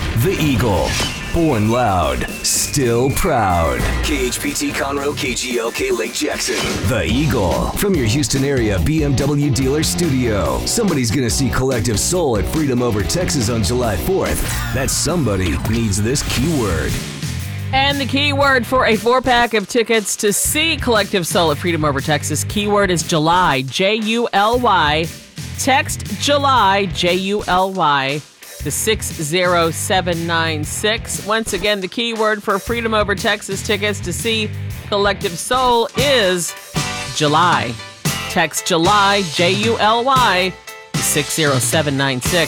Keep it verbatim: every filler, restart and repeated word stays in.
The Eagle. Born loud, still proud. K H P T Conroe, K G L K Lake Jackson. The Eagle. From your Houston area B M W dealer studio. Somebody's gonna see Collective Soul at Freedom Over Texas on July fourth. That somebody needs this keyword. And the keyword for a four-pack of tickets to see Collective Soul at Freedom Over Texas, keyword is July, J U L Y. Text July, J U L Y, to six zero seven nine six. Once again, the keyword for Freedom Over Texas tickets to see Collective Soul is July. Text July, J U L Y, to six zero seven nine six.